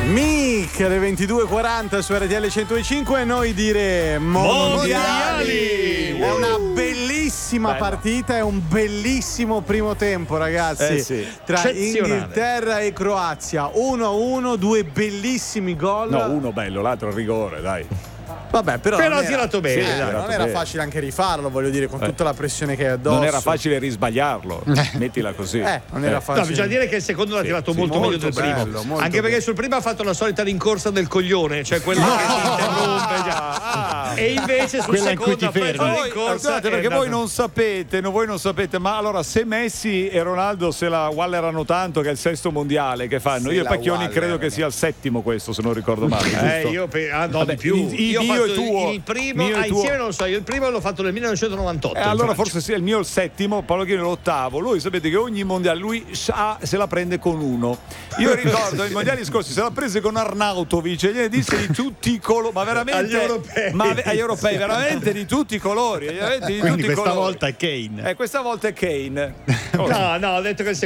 Mic alle 22:40 su RTL 105 e noi dire mondiali. È una bellissima partita, è un bellissimo primo tempo, ragazzi. Sì. Tra Inghilterra e Croazia. 1-1, due bellissimi gol. No, uno bello, l'altro a rigore, dai. Vabbè, però ha tirato bene. Sì, non era facile anche rifarlo, voglio dire, con tutta la pressione che è addosso. Non era facile risbagliarlo, mettila così. Non era facile. No, bisogna dire che il secondo l'ha tirato molto meglio del primo. Anche perché sul primo ha fatto la solita rincorsa del coglione, cioè quella che si interrompe già. E invece sul secondo ha preso la rincorsa. Perché voi non sapete, ma allora se Messi e Ronaldo se la wallerano tanto che è il sesto mondiale che fanno, io e Pacchioni credo che sia il settimo questo, se non ricordo male. No, di più. Io e tuo. Il primo, insieme non lo so, io il primo l'ho fatto nel 1998. Allora forse sia il mio il settimo, Paolo Chini l'ottavo. Lui sapete che ogni mondiale lui se la prende con uno. Io ricordo i mondiali scorsi se la prese con Arnautovic e gliene disse di tutti i colori, ma veramente agli europei veramente di tutti i colori. Quindi questa volta è Kane. Questa volta è Kane. No, ho detto che